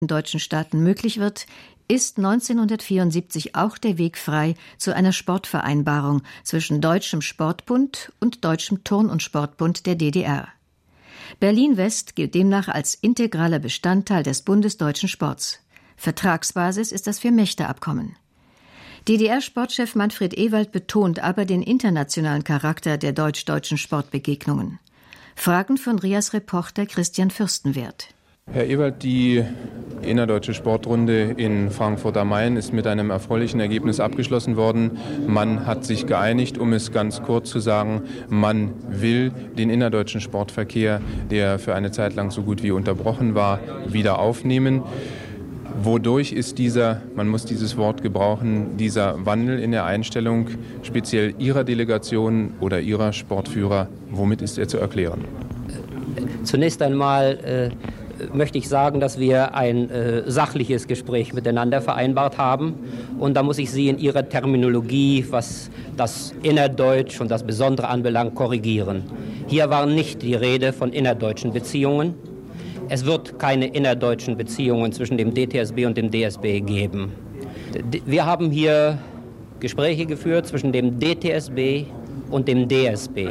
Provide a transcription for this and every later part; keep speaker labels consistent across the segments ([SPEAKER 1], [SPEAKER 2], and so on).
[SPEAKER 1] deutschen Staaten möglich wird, ist 1974 auch der Weg frei zu einer Sportvereinbarung zwischen Deutschem Sportbund und Deutschem Turn- und Sportbund der DDR. Berlin-West gilt demnach als integraler Bestandteil des bundesdeutschen Sports. Vertragsbasis ist das Vier-Mächte-Abkommen. DDR-Sportchef Manfred Ewald betont aber den internationalen Charakter der deutsch-deutschen Sportbegegnungen. Fragen von RIAS Reporter Christian Fürstenwert.
[SPEAKER 2] Herr Ewald, die innerdeutsche Sportrunde in Frankfurt am Main ist mit einem erfreulichen Ergebnis abgeschlossen worden. Man hat sich geeinigt, um es ganz kurz zu sagen, man will den innerdeutschen Sportverkehr, der für eine Zeit lang so gut wie unterbrochen war, wieder aufnehmen. Wodurch ist dieser, man muss dieses Wort gebrauchen, dieser Wandel in der Einstellung speziell Ihrer Delegation oder Ihrer Sportführer, womit ist er zu erklären?
[SPEAKER 3] Zunächst einmal möchte ich sagen, dass wir ein sachliches Gespräch miteinander vereinbart haben. Und da muss ich Sie in Ihrer Terminologie, was das Innerdeutsch und das Besondere anbelangt, korrigieren. Hier war nicht die Rede von innerdeutschen Beziehungen. Es wird keine innerdeutschen Beziehungen zwischen dem DTSB und dem DSB geben. Wir haben hier Gespräche geführt zwischen dem DTSB und dem DSB.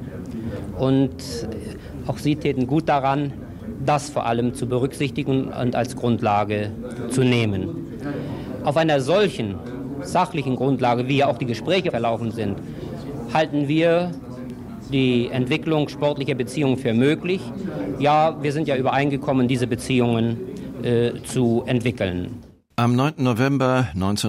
[SPEAKER 3] Und auch Sie täten gut daran, das vor allem zu berücksichtigen und als Grundlage zu nehmen. Auf einer solchen sachlichen Grundlage, wie ja auch die Gespräche verlaufen sind, halten wir die Entwicklung sportlicher Beziehungen für möglich. Ja, wir sind ja übereingekommen, diese Beziehungen zu entwickeln.
[SPEAKER 4] Am 9. November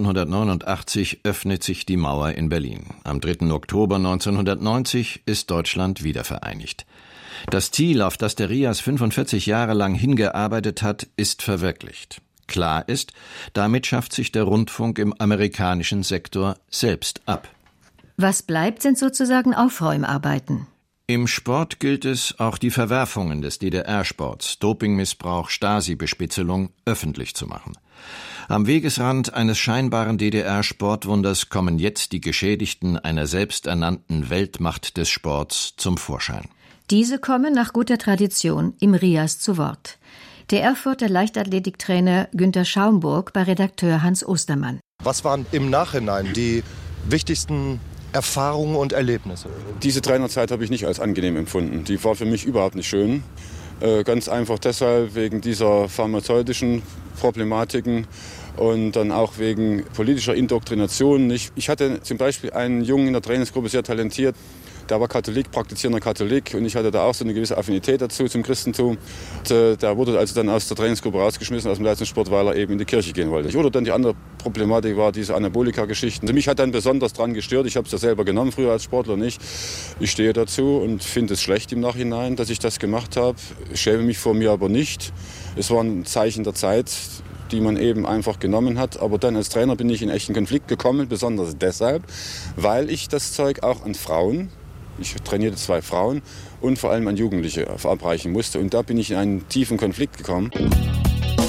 [SPEAKER 4] 1989 öffnet sich die Mauer in Berlin. Am 3. Oktober 1990 ist Deutschland wiedervereinigt. Das Ziel, auf das der RIAS 45 Jahre lang hingearbeitet hat, ist verwirklicht. Klar ist, damit schafft sich der Rundfunk im amerikanischen Sektor selbst ab.
[SPEAKER 1] Was bleibt, sind sozusagen Aufräumarbeiten.
[SPEAKER 4] Im Sport gilt es, auch die Verwerfungen des DDR-Sports, Dopingmissbrauch, Stasi-Bespitzelung, öffentlich zu machen. Am Wegesrand eines scheinbaren DDR-Sportwunders kommen jetzt die Geschädigten einer selbsternannten Weltmacht des Sports zum Vorschein.
[SPEAKER 1] Diese kommen nach guter Tradition im RIAS zu Wort. Der Erfurter Leichtathletiktrainer Günter Schaumburg bei Redakteur Hans Ostermann.
[SPEAKER 5] Was waren im Nachhinein die wichtigsten Erfahrungen und Erlebnisse?
[SPEAKER 6] Diese Trainerzeit habe ich nicht als angenehm empfunden. Die war für mich überhaupt nicht schön. Ganz einfach deshalb wegen dieser pharmazeutischen Problematiken und dann auch wegen politischer Indoktrination. Ich hatte zum Beispiel einen Jungen in der Trainingsgruppe, sehr talentiert. Der war Katholik, praktizierender Katholik, und ich hatte da auch so eine gewisse Affinität dazu, zum Christentum. Und, der wurde also dann aus der Trainingsgruppe rausgeschmissen, aus dem Leistungssport, weil er eben in die Kirche gehen wollte. Oder dann die andere Problematik war diese Anabolika-Geschichten. Also mich hat dann besonders dran gestört. Ich habe es ja selber genommen, früher als Sportler nicht. Ich stehe dazu und finde es schlecht im Nachhinein, dass ich das gemacht habe. Ich schäme mich vor mir aber nicht. Es war ein Zeichen der Zeit, die man eben einfach genommen hat. Aber dann als Trainer bin ich in echten Konflikt gekommen, besonders deshalb, weil ich das Zeug auch an Frauen, ich trainierte 2 Frauen, und vor allem an Jugendliche verabreichen musste. Und da bin ich in einen tiefen Konflikt gekommen.